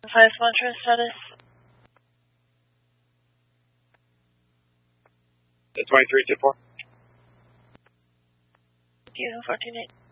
5 Mantra status. The 2324. Thank you, 14-8.